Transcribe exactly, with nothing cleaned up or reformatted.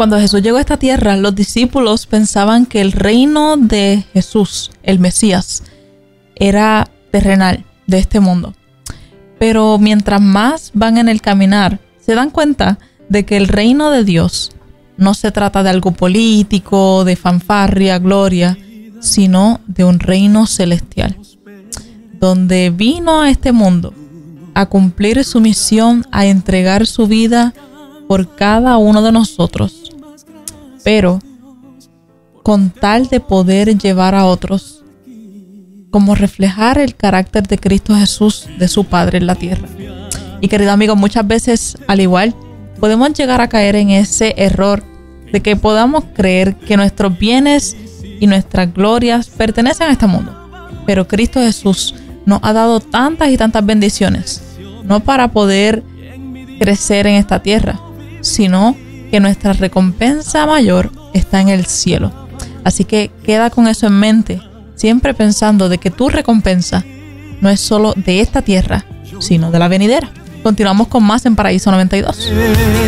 Cuando Jesús llegó a esta tierra, los discípulos pensaban que el reino de Jesús, el Mesías, era terrenal, de este mundo. Pero mientras más van en el caminar, se dan cuenta de que el reino de Dios no se trata de algo político, de fanfarria, gloria, sino de un reino celestial, donde vino a este mundo a cumplir su misión, a entregar su vida por cada uno de nosotros, pero con tal de poder llevar a otros, como reflejar el carácter de Cristo Jesús, de su Padre en la tierra. Y querido amigo, muchas veces, al igual, podemos llegar a caer en ese error de que podamos creer que nuestros bienes y nuestras glorias pertenecen a este mundo. Pero Cristo Jesús nos ha dado tantas y tantas bendiciones, no para poder crecer en esta tierra, sino que nuestra recompensa mayor está en el cielo. Así que queda con eso en mente, siempre pensando de que tu recompensa no es solo de esta tierra, sino de la venidera. Continuamos con más en Paraíso noventa y dos.